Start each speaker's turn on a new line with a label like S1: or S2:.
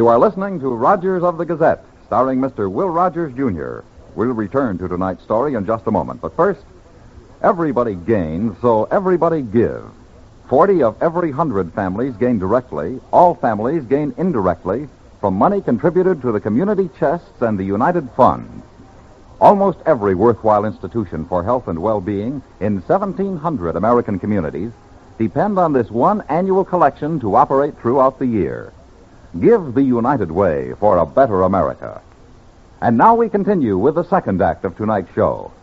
S1: You are listening to Rogers of the Gazette, starring Mr. Will Rogers, Jr. We'll return to tonight's story in just a moment. But first, everybody gains, so everybody give. 40 of every 100 families gain directly. All families gain indirectly from money contributed to the community chests and the United Fund. Almost every worthwhile institution for health and well-being in 1,700 American communities depend on this one annual collection to operate throughout the year. Give the United Way for a better America. And now we continue with the second act of tonight's show.